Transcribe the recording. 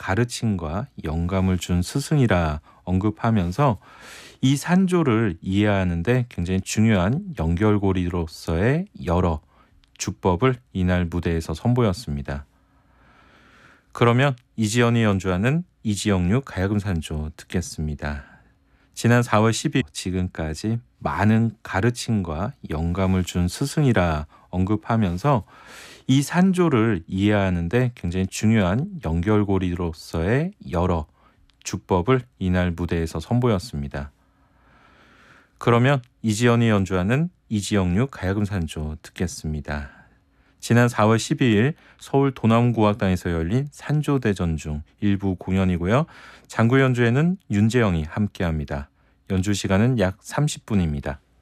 가르침과 영감을 준 스승이라 언급하면서 이 산조를 이해하는 데 굉장히 중요한 연결고리로서의 여러 주법을 이날 무대에서 선보였습니다. 그러면 이지연이 연주하는 이지영류 가야금 산조 듣겠습니다. 지난 4월 10일 지금까지 많은 가르침과 영감을 준 스승이라 언급하면서 이 산조를 이해하는 데 굉장히 중요한 연결고리로서의 여러 주법을 이날 무대에서 선보였습니다. 그러면 이지연이 연주하는 이지영류 가야금 산조 듣겠습니다. 지난 4월 12일 서울 도남구악당에서 열린 산조대전 중 일부 공연이고요. 장구 연주에는 윤재영이 함께합니다. 연주 시간은 약 30분입니다.